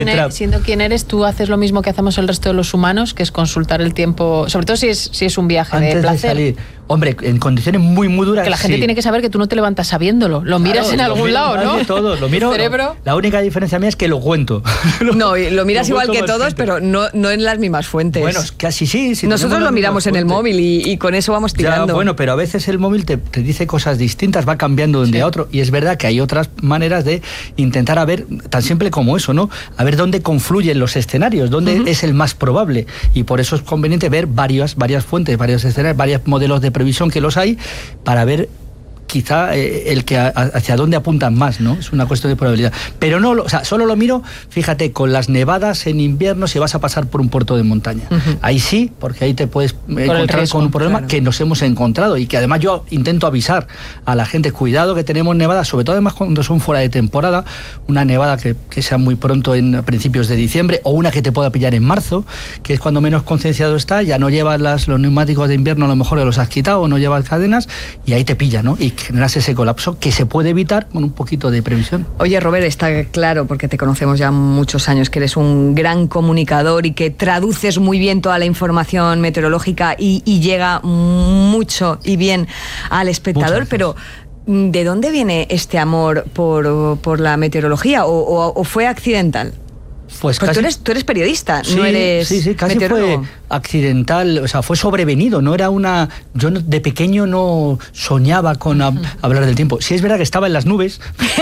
Siendo quien eres, tú haces lo mismo que hacemos el resto de los humanos, que es consultar el tiempo, sobre todo si es un viaje antes de placer. De salir. Hombre, en condiciones muy duras. Que la gente tiene que saber que tú no te levantas sabiéndolo, lo miras en algún lado, ¿no? Todo, lo miro. Cerebro. La única diferencia mía es que lo cuento. No, lo miras igual que todos, pero no en las mismas fuentes. Bueno, casi sí. Nosotros lo miramos en el móvil y con eso vamos tirando. Ya, bueno, pero a veces el móvil te dice cosas distintas, va cambiando de un día a otro, y es verdad que hay otras maneras de intentar a ver, tan simple como eso, ¿no? A ver dónde confluyen los escenarios, dónde es el más probable, y por eso es conveniente ver varias fuentes, varios escenarios, varios modelos de previsión que los hay, para ver quizá el que hacia dónde apuntan más, ¿no? Es una cuestión de probabilidad. Pero no, o sea, solo lo miro, fíjate, con las nevadas en invierno si vas a pasar por un puerto de montaña. Ahí sí, porque ahí te puedes encontrar con un problema que nos hemos encontrado, y que además yo intento avisar a la gente, cuidado que tenemos nevadas, sobre todo además cuando son fuera de temporada, una nevada que sea muy pronto a principios de diciembre, o una que te pueda pillar en marzo, que es cuando menos concienciado está, ya no llevas los neumáticos de invierno, a lo mejor los has quitado, o no llevas cadenas, y ahí te pilla, ¿no? Y generas ese colapso que se puede evitar con un poquito de previsión. Oye, Robert, está claro, porque te conocemos ya muchos años, que eres un gran comunicador y que traduces muy bien toda la información meteorológica y llega mucho y bien al espectador, pero ¿de dónde viene este amor por la meteorología? ¿O fue accidental? Pues casi, tú eres periodista, no eres casi meteorólogo. Fue accidental, o sea, fue sobrevenido, no era una... Yo de pequeño no soñaba con hablar del tiempo. Sí es verdad que estaba en las nubes,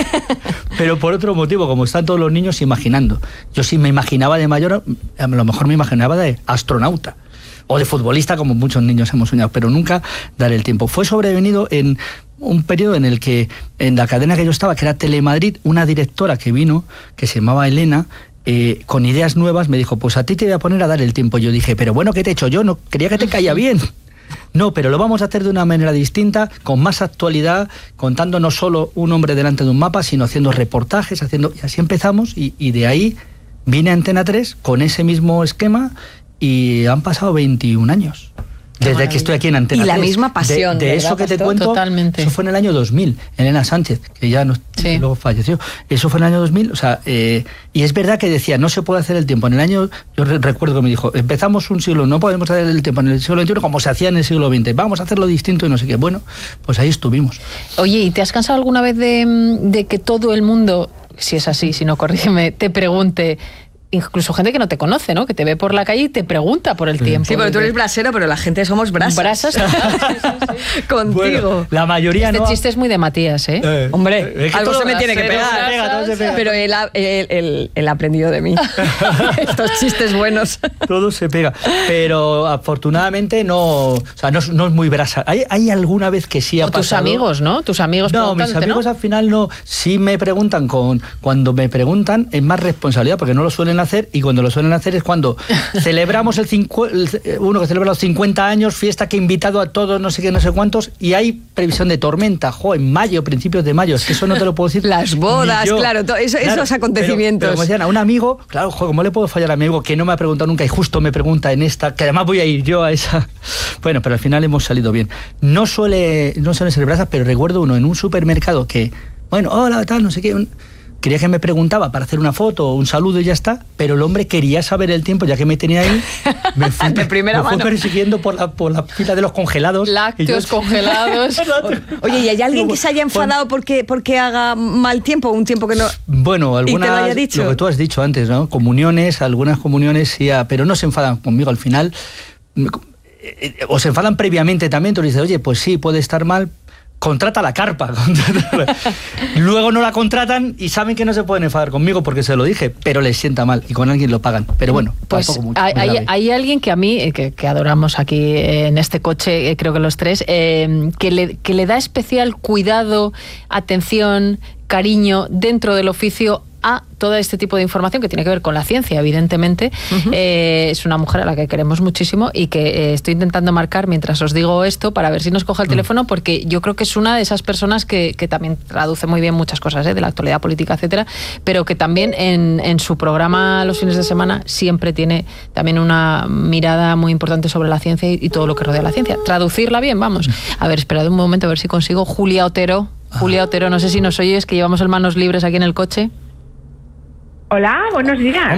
pero por otro motivo, como están todos los niños imaginando. Yo sí me imaginaba de mayor, a lo mejor me imaginaba de astronauta, o de futbolista, como muchos niños hemos soñado, pero nunca dar el tiempo. Fue sobrevenido en un periodo en el que, en la cadena que yo estaba, que era Telemadrid, una directora que vino, que se llamaba Elena, con ideas nuevas, me dijo, pues a ti te voy a poner a dar el tiempo. Yo dije, pero bueno, ¿qué te he hecho yo? No, creía que te caía bien. No, pero lo vamos a hacer de una manera distinta, con más actualidad, contando no solo un hombre delante de un mapa, sino haciendo reportajes, y así empezamos, y de ahí vine a Antena 3 con ese mismo esquema, y han pasado 21 años. Desde que estoy aquí en Antena 3. Y la misma pasión. De eso que te cuento, totalmente. Eso fue en el año 2000, Elena Sánchez, que ya luego falleció. Eso fue en el año 2000, o sea, y es verdad que decía, no se puede hacer el tiempo. En el año, yo recuerdo que me dijo, empezamos un siglo, no podemos hacer el tiempo en el siglo XXI como se hacía en el siglo XX, vamos a hacerlo distinto y no sé qué. Bueno, pues ahí estuvimos. Oye, ¿y te has cansado alguna vez de que todo el mundo, si es así, si no, corrígeme, te pregunte... Incluso gente que no te conoce, ¿no? Que te ve por la calle y te pregunta por el tiempo. Sí, porque tú eres brasero, pero la gente somos brasas. Brasas. Sí. Contigo. Bueno, la mayoría este chiste es muy de Matías, ¿eh? Hombre, algo se me tiene que pegar. Pero él ha aprendido de mí. Estos chistes buenos. Todo se pega. Pero afortunadamente no... O sea, no es muy brasa. Hay alguna vez que sí ha pasado... Tus amigos, ¿no? Tus amigos no, mis amigos, ¿no? Al final no. Sí me preguntan cuando me preguntan es más responsabilidad, porque no lo suelen hacer, y cuando lo suelen hacer es cuando celebramos uno que celebra los 50 años, fiesta que ha invitado a todos, no sé qué, no sé cuántos, y hay previsión de tormenta, en mayo, principios de mayo, es que eso no te lo puedo decir. Las bodas, claro, esos acontecimientos. Pero como decían, a un amigo, claro, ¿cómo le puedo fallar a mi amigo que no me ha preguntado nunca y justo me pregunta en esta, que además voy a ir yo a esa? Bueno, pero al final hemos salido bien. No suelen ser brasas, pero recuerdo uno en un supermercado que, bueno, hola, tal, no sé qué... Quería que me preguntaba para hacer una foto o un saludo y ya está, pero el hombre quería saber el tiempo, ya que me tenía ahí. Me fui persiguiendo por la fila de los congelados. Lácteos congelados. Oye, ¿y hay alguien que se haya enfadado porque haga mal tiempo, un tiempo que no... Bueno, algunas, ¿y te lo haya dicho? Lo que tú has dicho antes, ¿no? Algunas comuniones sí, pero no se enfadan conmigo al final. O se enfadan previamente también, tú le dices, oye, pues sí, puede estar mal, contrata la carpa. Luego no la contratan y saben que no se pueden enfadar conmigo porque se lo dije, pero les sienta mal y con alguien lo pagan. Pero bueno, pues tampoco mucho. Hay alguien que a mí, que adoramos aquí en este coche, creo que los tres, que le da especial cuidado, atención, cariño dentro del oficio a todo este tipo de información que tiene que ver con la ciencia, evidentemente. Es una mujer a la que queremos muchísimo y que estoy intentando marcar mientras os digo esto para ver si nos coge el teléfono, porque yo creo que es una de esas personas que también traduce muy bien muchas cosas de la actualidad política, etcétera, pero que también en su programa los fines de semana siempre tiene también una mirada muy importante sobre la ciencia y todo lo que rodea la ciencia. Traducirla bien, vamos. A ver, esperad un momento a ver si consigo. Julia Otero, no sé si nos oyes, que llevamos el manos libres aquí en el coche. Hola, buenos días.